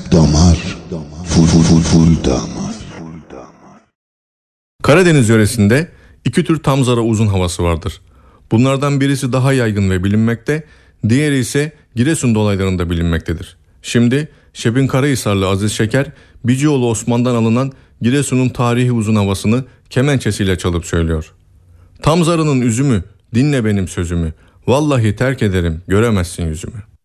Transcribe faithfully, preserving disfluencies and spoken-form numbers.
Damar, full full full full damar. Karadeniz yöresinde iki tür tamzara uzun havası vardır. Bunlardan birisi daha yaygın ve bilinmekte, diğeri ise Giresun dolaylarında bilinmektedir. Şimdi Şebin Karahisarlı Aziz Şeker, Bicioğlu Osman'dan alınan Giresun'un tarihi uzun havasını kemençesiyle çalıp söylüyor. Tamzarının üzümü, dinle benim sözümü, vallahi terk ederim, göremezsin yüzümü.